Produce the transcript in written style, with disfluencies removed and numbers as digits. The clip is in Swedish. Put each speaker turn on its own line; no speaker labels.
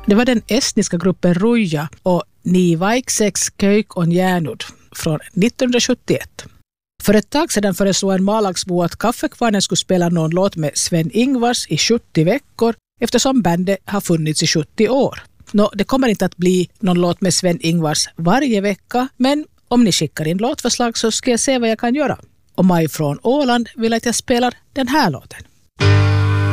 Det var den estniska gruppen Ruja och Nii vaikseks köik on jäänud från 1971. För ett tag sedan föreslog en Malaxbo att Kaffekvarnen skulle spela någon låt med Sven-Ingvars i 70 veckor eftersom bandet har funnits i 70 år. Det kommer inte att bli någon låt med Sven-Ingvars varje vecka, men om ni skickar in låtförslag så ska jag se vad jag kan göra. Och Maj från Åland vill att jag spelar den här låten.